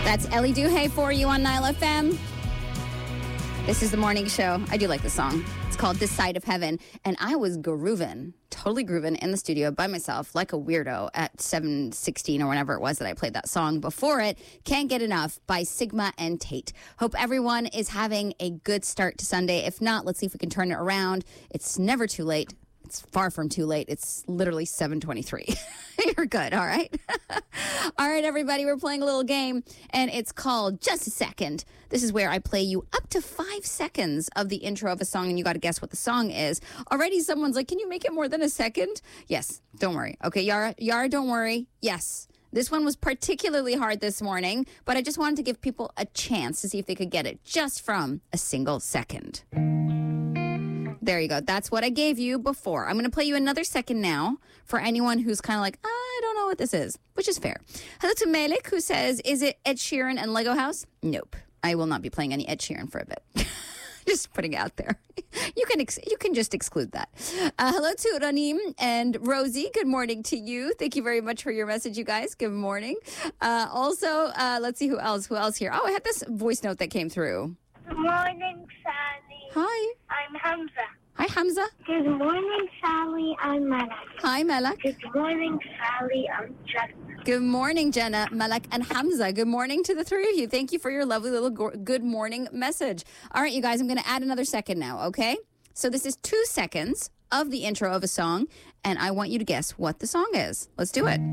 That's Ellie Duhay for you on Nile FM. This is the morning show. I do like the song. It's called This Side of Heaven. And I was totally grooving in the studio by myself like a weirdo at 7:16 or whenever it was that I played that song before it. Can't Get Enough by Sigma and Tate. Hope everyone is having a good start to Sunday. If not, let's see if we can turn it around. It's never too late. It's far from too late. It's literally 7:23. You're good, all right? All right, everybody, we're playing a little game, and it's called Just a Second. This is where I play you up to 5 seconds of the intro of a song, and you got to guess what the song is. Already someone's like, can you make it more than a second? Yes, don't worry. Okay, Yara, don't worry. Yes. This one was particularly hard this morning, but I just wanted to give people a chance to see if they could get it just from a single second. There you go. That's what I gave you before. I'm going to play you another second now for anyone who's kind of like, I don't know what this is, which is fair. Hello to Malik, who says, is it Ed Sheeran and Lego House? Nope. I will not be playing any Ed Sheeran for a bit. Just putting it out there. You can just exclude that. Hello to Ranim and Rosie. Good morning to you. Thank you very much for your message, you guys. Good morning. Also, let's see who else here. Oh, I had this voice note that came through. Good morning, Sally. Hi. I'm Hamza. Hi, Hamza. Good morning, Sally. I'm Malak. Hi, Malak. Good morning, Sally. I'm Jenna. Good morning, Jenna, Malak, and Hamza. Good morning to the three of you. Thank you for your lovely little good morning message. All right, you guys, I'm going to add another second now, okay? So this is 2 seconds of the intro of a song, and I want you to guess what the song is. Let's do it.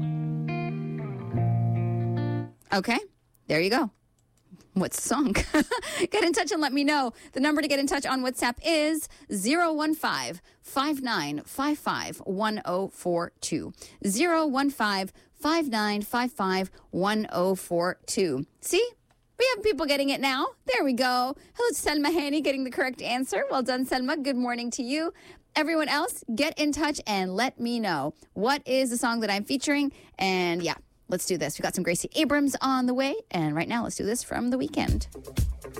Okay, there you go. What's the song? Get in touch and let me know. The number to get in touch on WhatsApp is 015-5955-1042. 015-5955-1042. See? We have people getting it now. There we go. Hello to Selma Hani getting the correct answer. Well done, Selma. Good morning to you. Everyone else, get in touch and let me know what is the song that I'm featuring. And yeah. Let's do this. We got some Gracie Abrams on the way. And right now, let's do this from The Weeknd.